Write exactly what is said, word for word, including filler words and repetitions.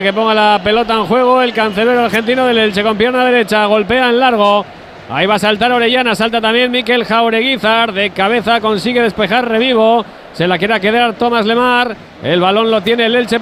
Que ponga la pelota en juego el cancerbero argentino del Elche con pierna derecha, golpea en largo. Ahí va a saltar Orellana, salta también Mikel Jaureguizar, de cabeza consigue despejar Revivo, se la quiere quedar Tomás Lemar, el balón lo tiene el Elche.